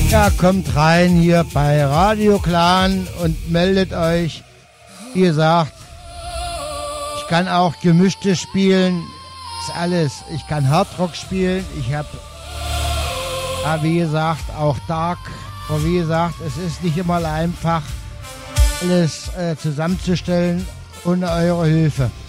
Ja, kommt rein hier bei Radio Clan und meldet euch. Wie gesagt, ich kann auch Gemischte spielen. Ist alles. Ich kann Hardrock spielen. Ich habe, ja, wie gesagt, auch Dark. Aber wie gesagt, es ist nicht immer einfach, alles zusammenzustellen ohne eure Hilfe.